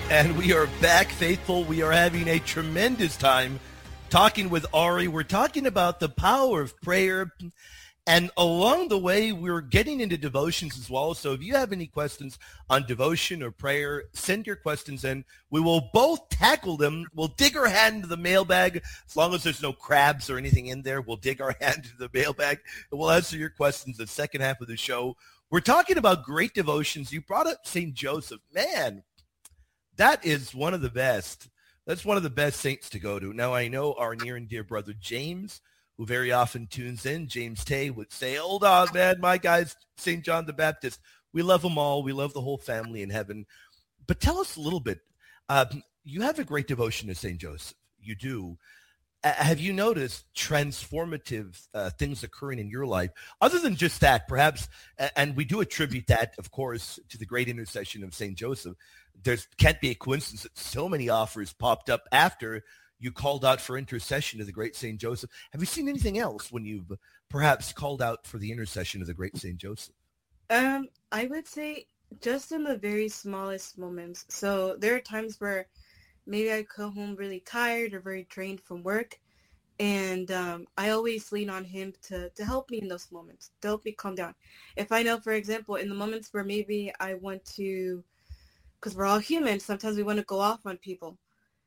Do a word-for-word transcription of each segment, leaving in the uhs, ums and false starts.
And we are back, faithful. We are having a tremendous time talking with Ari. We're talking about the power of prayer. And along the way, we're getting into devotions as well. So if you have any questions on devotion or prayer, send your questions in. We will both tackle them. We'll dig our hand into the mailbag. As long as there's no crabs or anything in there, we'll dig our hand into the mailbag. And we'll answer your questions the second half of the show. We're talking about great devotions. You brought up Saint Joseph. Man, that is one of the best. That's one of the best saints to go to. Now, I know our near and dear brother James, who very often tunes in, James Tay, would say, hold on, man, my guy's Saint John the Baptist. We love them all. We love the whole family in heaven. But tell us a little bit. Um, you have a great devotion to Saint Joseph. You do. Uh, have you noticed transformative uh, things occurring in your life? Other than just that, perhaps, uh, and we do attribute that, of course, to the great intercession of Saint Joseph. There can't be a coincidence that so many offers popped up after you called out for intercession to the great Saint Joseph. Have you seen anything else when you've perhaps called out for the intercession of the great Saint Joseph? Um, I would say just in the very smallest moments. So there are times where maybe I come home really tired or very drained from work, and um, I always lean on him to, to help me in those moments, to help me calm down. If I know, for example, in the moments where maybe I want to, because we're all human, sometimes we want to go off on people.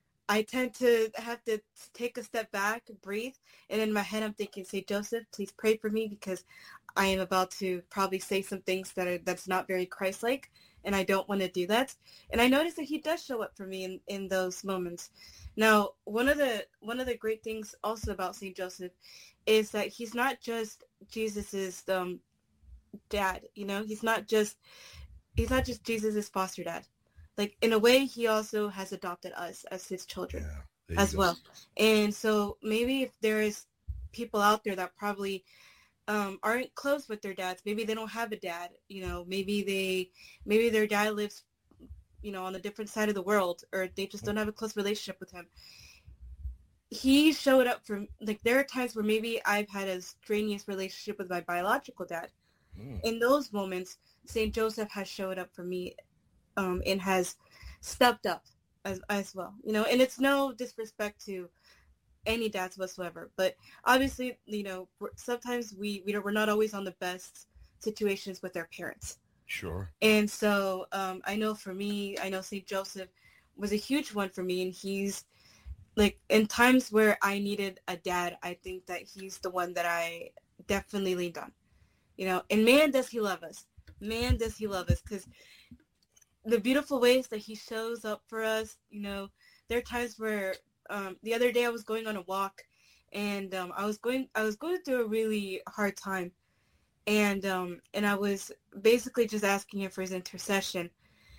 I tend to have to take a step back, breathe, and in my head I'm thinking, Saint Joseph, please pray for me because I am about to probably say some things that are that's not very Christ-like, and I don't want to do that. And I notice that he does show up for me in, in those moments. Now, one of the one of the great things also about Saint Joseph is that he's not just Jesus's um, dad. You know, he's not just he's not just Jesus's foster dad. Like, in a way, he also has adopted us as his children yeah, as go. well. And so maybe if there is people out there that probably um, aren't close with their dads, maybe they don't have a dad, you know, maybe they, maybe their dad lives, you know, on a different side of the world, or they just don't have a close relationship with him. He showed up for, like, there are times where maybe I've had a strenuous relationship with my biological dad. Mm. In those moments, Saint Joseph has showed up for me Um, and has stepped up as as well, you know, and it's no disrespect to any dads whatsoever, but obviously, you know, we're, sometimes we, we don't, we're not always on the best situations with our parents. Sure. And so um, I know for me, I know Saint Joseph was a huge one for me, and he's like, in times where I needed a dad, I think that he's the one that I definitely leaned on, you know, and man, does he love us. Man, does he love us, because the beautiful ways that he shows up for us, you know, there are times where um, the other day I was going on a walk, and um, I was going, I was going through a really hard time, and um, and I was basically just asking him for his intercession,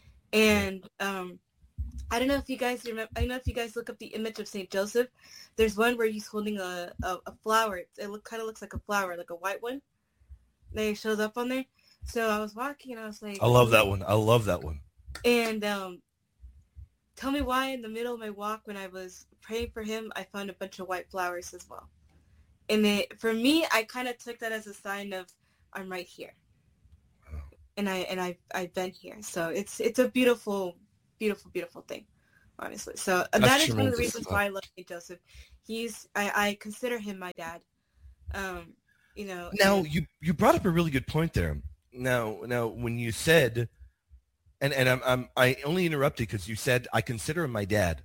and um, I don't know if you guys remember, I don't know if you guys look up the image of Saint Joseph. There's one where he's holding a a, a flower. It look kind of looks like a flower, like a white one, that shows up on there. So I was walking, and I was like, I love that one. I love that one. And um, tell me why in the middle of my walk when I was praying for him, I found a bunch of white flowers as well. And it, for me, I kind of took that as a sign of I'm right here. Oh. And I and I I've been here. So it's it's a beautiful, beautiful, beautiful thing, honestly. So That's that is tremendous. One of the reasons why I love Saint Joseph. He's I, I consider him my dad. Um, you know. Now and, you you brought up a really good point there. Now now when you said. And and I'm, I'm I only interrupted because you said I consider him my dad.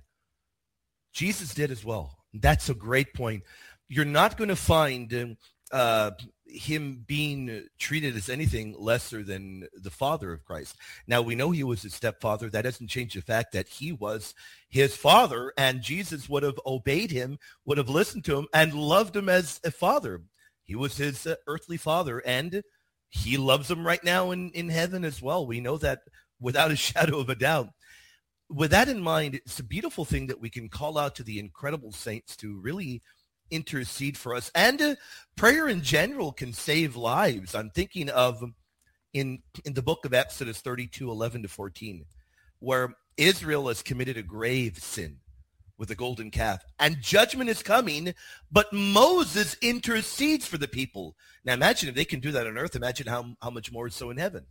Jesus did as well. That's a great point. You're not going to find uh, him being treated as anything lesser than the father of Christ. Now, we know he was his stepfather. That doesn't change the fact that he was his father, and Jesus would have obeyed him, would have listened to him, and loved him as a father. He was his uh, earthly father, and he loves him right now in, in heaven as well. We know that without a shadow of a doubt. With that in mind, it's a beautiful thing that we can call out to the incredible saints to really intercede for us. And uh, prayer in general can save lives. I'm thinking of in, in the book of Exodus thirty-two, eleven to fourteen, where Israel has committed a grave sin with the golden calf, and judgment is coming, but Moses intercedes for the people. Now imagine if they can do that on earth, imagine how, how much more so in heaven.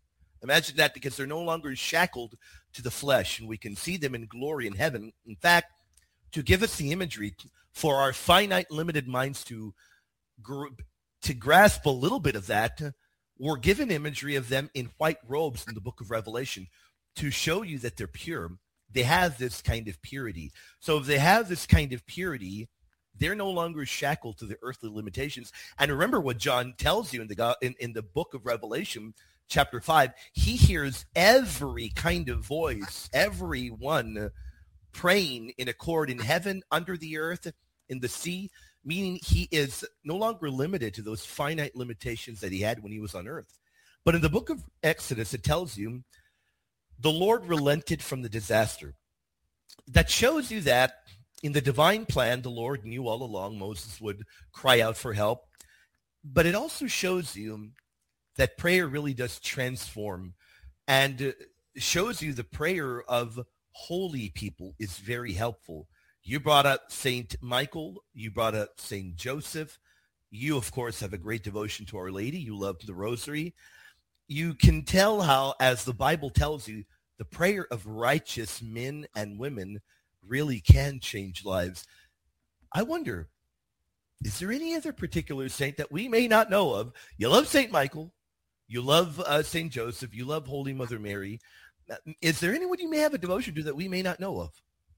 Imagine that, because they're no longer shackled to the flesh, and we can see them in glory in heaven. In fact, to give us the imagery for our finite, limited minds to gr- to grasp a little bit of that, we're given imagery of them in white robes in the book of Revelation to show you that they're pure. They have this kind of purity. So if they have this kind of purity, they're no longer shackled to the earthly limitations. And remember what John tells you in the in, in the book of Revelation, chapter five. He hears every kind of voice, everyone praying in accord in heaven, under the earth, in the sea, meaning he is no longer limited to those finite limitations that he had when he was on earth. But in the book of Exodus, it tells you the Lord relented from the disaster. That shows you that in the divine plan, the Lord knew all along Moses would cry out for help. But it also shows you that prayer really does transform, and shows you the prayer of holy people is very helpful. You brought up Saint Michael. You brought up Saint Joseph. You, of course, have a great devotion to Our Lady. You love the Rosary. You can tell how, as the Bible tells you, the prayer of righteous men and women really can change lives. I wonder, is there any other particular saint that we may not know of? You love Saint Michael. You love uh, Saint Joseph. You love Holy Mother Mary. Is there anyone you may have a devotion to that we may not know of?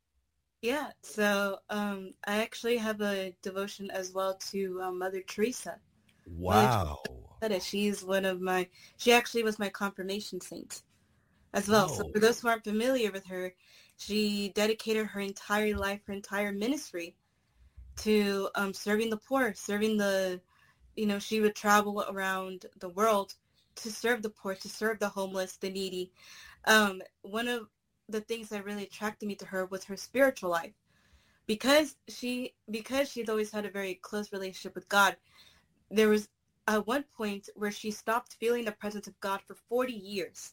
Yeah, so um, I actually have a devotion as well to um, Mother Teresa. Wow. Mother Teresa, she's one of my, she actually was my confirmation saint as well. Oh. So for those who aren't familiar with her, she dedicated her entire life, her entire ministry to um, serving the poor, serving the, you know, she would travel around the world to serve the poor, to serve the homeless, the needy. Um, one of the things that really attracted me to her was her spiritual life, because she because she's always had a very close relationship with God. There was at one point where she stopped feeling the presence of God for forty years.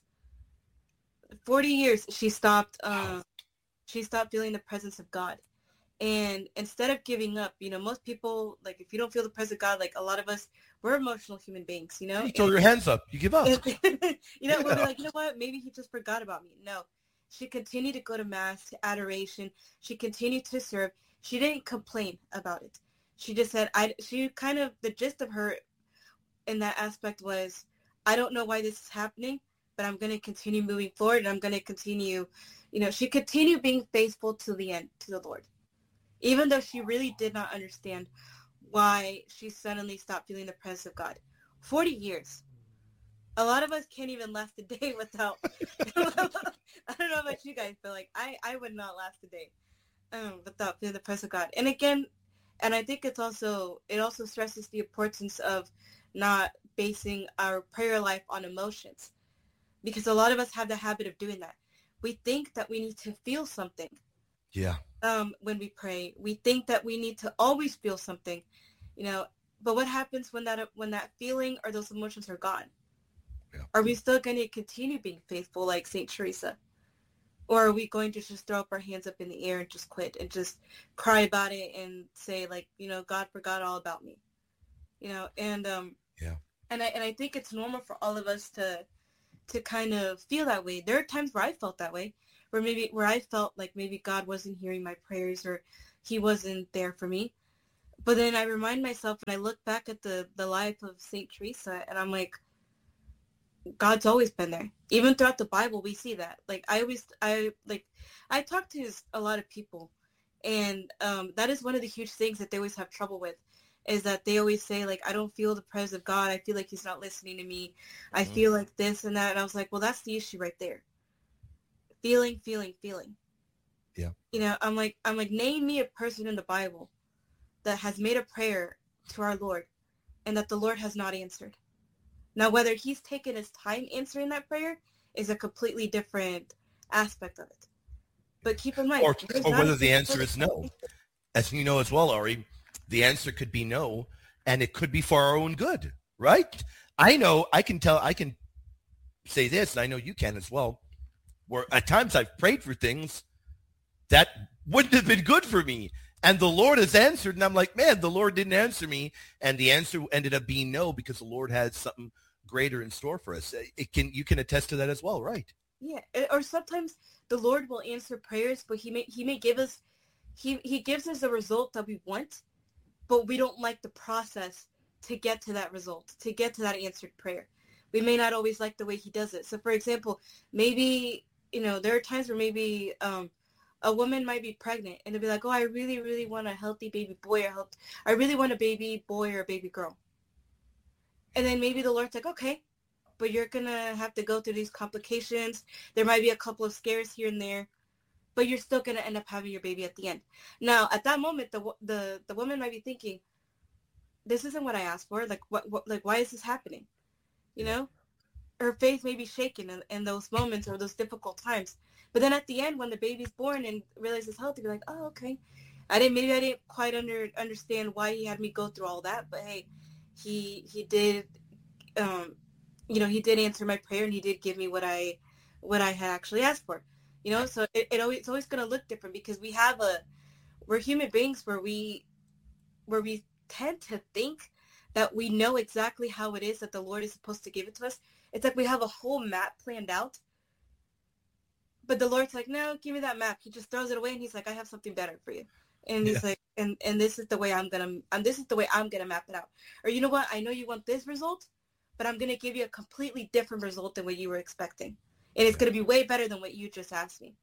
forty years she stopped uh, she stopped feeling the presence of God. And instead of giving up, you know, most people, like, if you don't feel the presence of God, like a lot of us, we're emotional human beings, you know? You throw and, your hands up. You give up. you know, yeah. We'll be like, you know what? Maybe he just forgot about me. No. She continued to go to mass, to adoration. She continued to serve. She didn't complain about it. She just said, I, she kind of, the gist of her in that aspect was, I don't know why this is happening, but I'm going to continue moving forward, and I'm going to continue, you know, she continued being faithful to the end, to the Lord. Even though she really did not understand why she suddenly stopped feeling the presence of God. forty years. A lot of us can't even last a day without, I don't know about you guys, but like, I, I would not last a day um, without feeling the presence of God. And again, and I think it's also, it also stresses the importance of not basing our prayer life on emotions. Because a lot of us have the habit of doing that. We think that we need to feel something. Yeah. Um, when we pray, we think that we need to always feel something, you know, but what happens when that, when that feeling or those emotions are gone? Yeah. Are we still going to continue being faithful like Saint Teresa? Or are we going to just throw up our hands up in the air and just quit and just cry about it and say, like, you know, God forgot all about me, you know? And, um, yeah. And I, and I think it's normal for all of us to, to kind of feel that way. There are times where I felt that way. Where maybe where I felt like maybe God wasn't hearing my prayers, or he wasn't there for me. But then I remind myself, and I look back at the, the life of Saint Teresa, and I'm like, God's always been there. Even throughout the Bible, we see that. Like, I always, I, like, I talk to a lot of people, and um, that is one of the huge things that they always have trouble with, is that they always say, like, I don't feel the presence of God. I feel like he's not listening to me. Mm-hmm. I feel like this and that. And I was like, well, that's the issue right there. Feeling, feeling, feeling. Yeah. You know, I'm like, I'm like, name me a person in the Bible that has made a prayer to our Lord and that the Lord has not answered. Now, whether he's taken his time answering that prayer is a completely different aspect of it. But keep in mind, or, or whether the answer is no. As you know as well, Ari, the answer could be no, and it could be for our own good, right? I know, I can tell, I can say this, and I know you can as well, where at times I've prayed for things that wouldn't have been good for me. And the Lord has answered. And I'm like, man, the Lord didn't answer me. And the answer ended up being no, because the Lord had something greater in store for us. It can you can attest to that as well, right? Yeah, or sometimes the Lord will answer prayers, but he may he may give us he he gives us a result that we want, but we don't like the process to get to that result, to get to that answered prayer. We may not always like the way he does it. So for example, maybe, you know, there are times where maybe um a woman might be pregnant and they'll be like, oh, I really, really want a healthy baby boy, or health I really want a baby boy or a baby girl. And then maybe the Lord's like, okay, but you're going to have to go through these complications. There might be a couple of scares here and there, but you're still going to end up having your baby at the end. Now, at that moment, the the the woman might be thinking, this isn't what I asked for. Like, what, what like, why is this happening? You know, her faith may be shaken in, in those moments or those difficult times. But then at the end, when the baby's born and realizes it's healthy, be like, oh, okay. I didn't, maybe I didn't quite under, understand why he had me go through all that, but hey, he, he did, um, you know, he did answer my prayer, and he did give me what I, what I had actually asked for, you know? So it, it always, it's always going to look different, because we have a, we're human beings where we, where we tend to think that we know exactly how it is that the Lord is supposed to give it to us. It's like we have a whole map planned out, but the Lord's like, no, give me that map. He just throws it away, and he's like, I have something better for you. And he's yeah. like, and, and this is the way I'm going to, and this is the way I'm going to map it out. Or, you know what? I know you want this result, but I'm going to give you a completely different result than what you were expecting. And it's going to be way better than what you just asked me.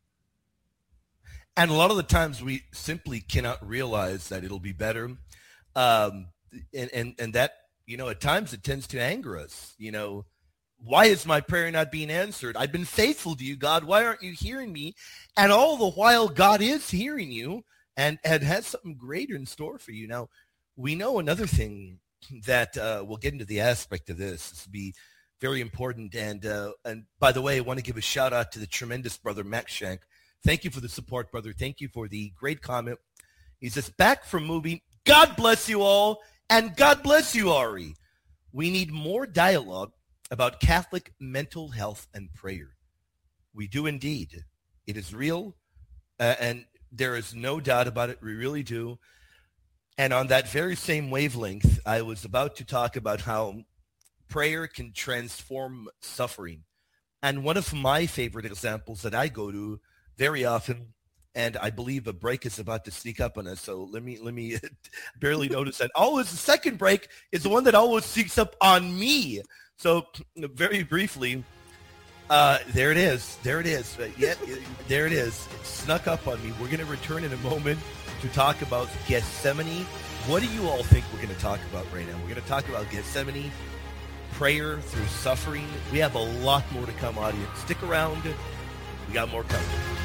And a lot of the times we simply cannot realize that it'll be better. Um, and, and, and that, you know, at times it tends to anger us. You know, why is my prayer not being answered? I've been faithful to you, God. Why aren't you hearing me? And all the while, God is hearing you and, and has something greater in store for you. Now, we know another thing that uh, we'll get into the aspect of this. This will be very important. And, uh, and by the way, I want to give a shout out to the tremendous brother, Max Shank. Thank you for the support, brother. Thank you for the great comment. He says, back from moving. God bless you all. And God bless you, Ari. We need more dialogue about Catholic mental health and prayer. We do indeed. It is real, uh, and there is no doubt about it. We really do. And on that very same wavelength, I was about to talk about how prayer can transform suffering. And one of my favorite examples that I go to very often, and I believe a break is about to sneak up on us, so let me let me barely notice that. Always the second break is the one that always sneaks up on me. So very briefly, uh, there it is. There it is. Uh, yeah, there it is. It snuck up on me. We're going to return in a moment to talk about Gethsemane. What do you all think we're going to talk about right now? We're going to talk about Gethsemane, prayer through suffering. We have a lot more to come, audience. Stick around. We got more coming.